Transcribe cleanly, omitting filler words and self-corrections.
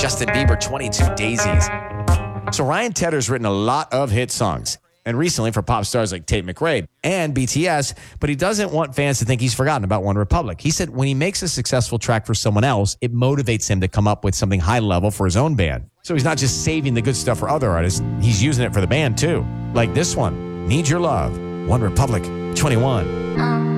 Justin Bieber, 22 Daisies. So Ryan Tedder's written a lot of hit songs, and recently for pop stars like Tate McRae and BTS, but he doesn't want fans to think he's forgotten about OneRepublic. He said when he makes a successful track for someone else, it motivates him to come up with something high level for his own band. So he's not just saving the good stuff for other artists, he's using it for the band too. Like this one, Need Your Love, OneRepublic, 21.